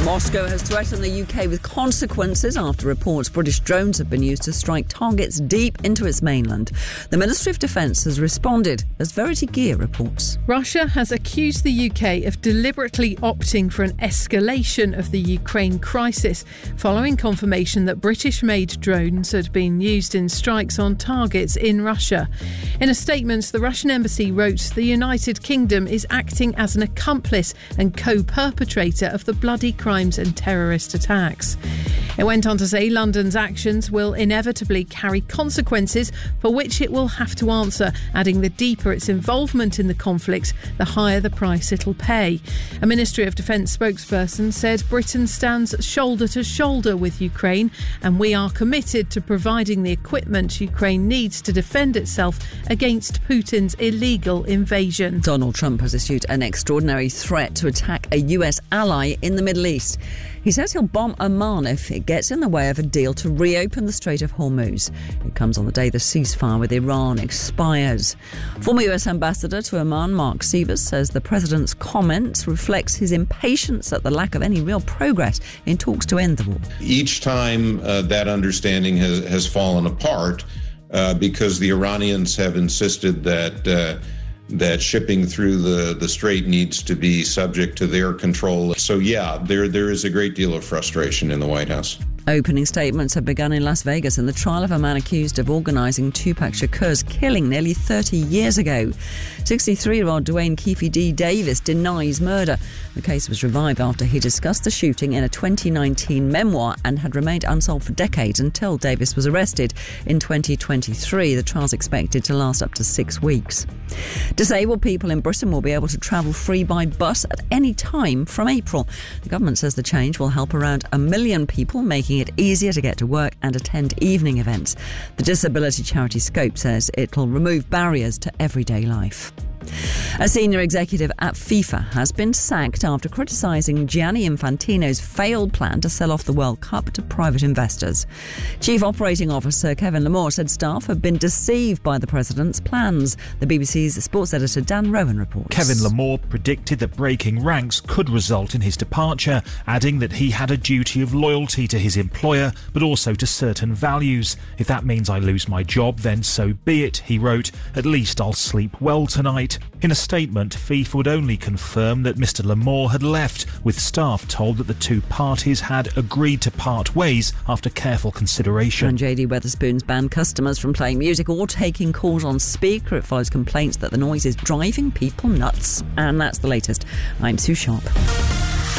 Moscow has threatened the UK with consequences after reports British drones have been used to strike targets deep into its mainland. The Ministry of Defence has responded, as Verity Gear reports. Russia has accused the UK of deliberately opting for an escalation of the Ukraine crisis, following confirmation that British-made drones had been used in strikes on targets in Russia. In a statement, the Russian embassy wrote the United Kingdom is acting as an accomplice and co-perpetrator of the bloody crimes and terrorist attacks. It went on to say London's actions will inevitably carry consequences for which it will have to answer, adding the deeper its involvement in the conflict, the higher the price it'll pay. A Ministry of Defence spokesperson said Britain stands shoulder to shoulder with Ukraine and we are committed to providing the equipment Ukraine needs to defend itself against Putin's illegal invasion. Donald Trump has issued an extraordinary threat to attack a US ally in the Middle East. He says he'll bomb Oman if it gets in the way of a deal to reopen the Strait of Hormuz. It comes on the day the ceasefire with Iran expires. Former US Ambassador to Oman, Mark Sievers, says the president's comments reflects his impatience at the lack of any real progress in talks to end the war. Each time that understanding has fallen apart because the Iranians have insisted that shipping through the strait needs to be subject to their control. So, yeah, there is a great deal of frustration in the White House. Opening statements have begun in Las Vegas in the trial of a man accused of organising Tupac Shakur's killing nearly 30 years ago. 63-year-old Dwayne Keefe D. Davis denies murder. The case was revived after he discussed the shooting in a 2019 memoir and had remained unsolved for decades until Davis was arrested in 2023. The trial's expected to last up to 6 weeks. Disabled people in Britain will be able to travel free by bus at any time from April. The government says the change will help around 1 million people, making it easier to get to work and attend evening events. The disability charity Scope says it will remove barriers to everyday life. A senior executive at FIFA has been sacked after criticising Gianni Infantino's failed plan to sell off the World Cup to private investors. Chief Operating Officer Kevin Lamore said staff have been deceived by the president's plans. The BBC's sports editor Dan Rowan reports. Kevin Lamore predicted that breaking ranks could result in his departure, adding that he had a duty of loyalty to his employer, but also to certain values. If that means I lose my job, then so be it, he wrote. At least I'll sleep well tonight. In a statement, FIFA would only confirm that Mr Lamore had left, with staff told that the two parties had agreed to part ways after careful consideration. And JD Wetherspoon's banned customers from playing music or taking calls on speaker. It follows complaints that the noise is driving people nuts. And that's the latest. I'm Sue Sharp.